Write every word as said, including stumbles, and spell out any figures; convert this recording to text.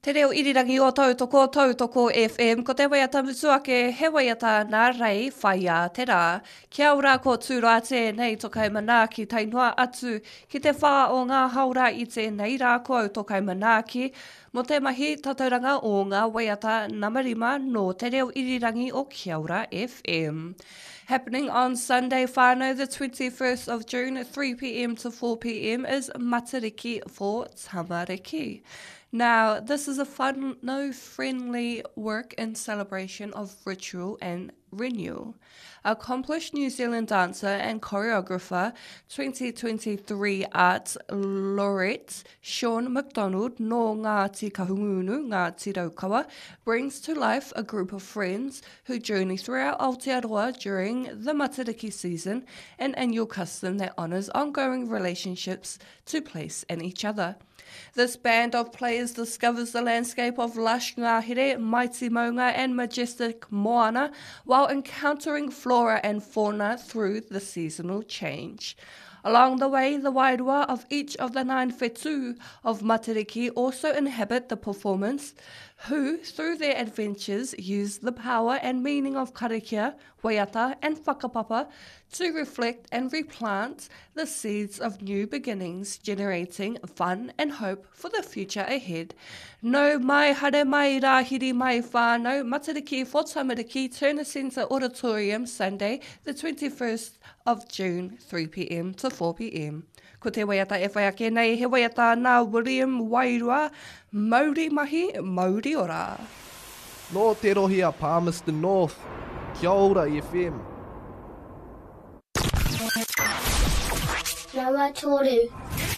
Te reo irirangi o Tautoko, Tautoko F M, ko te waiata mutuake, he waiata nā rei whaia te rā. Kia ora ko tūra tēnei tokai manaaki tainua atu ki te whā o ngā haura i tēnei rā ko au tokai manaaki. Mo te mahi tatauranga o ngā waiata namarima no te reo irirangi o Kia ora F M. Happening on Sunday, whānau, the twenty-first of June, three p m to four p m is Matariki for Tamariki. Now, this is a fun, no friendly work in celebration of ritual and renewal. Accomplished New Zealand dancer and choreographer, twenty twenty-three Arts Laureate Sean McDonald no Ngāti Kahungunu, Ngāti Raukawa, brings to life a group of friends who journey throughout Aotearoa during the Matariki season, an annual custom that honours ongoing relationships to place and each other. This band of players discovers the landscape of lush ngahere, mighty maunga and majestic moana while encountering flora and fauna through the seasonal change. Along the way, the wairua of each of the nine whetū of Matariki also inhabit the performance, who, through their adventures, use the power and meaning of karakia, waiata and whakapapa to reflect and replant the seeds of new beginnings, generating fun and hope for the future ahead. No mai hare mai rahiri mai whānau, Matariki for Tamariki, Turner Centre Auditorium, Sunday, the twenty-first of June, three p m to four p m. Ko te waiata e whai ake nei, he waiata nā William Wairua, Māori mahi, Māori ora. No te rohi a Palmerston North, Kia ora F M. Rawa Toru.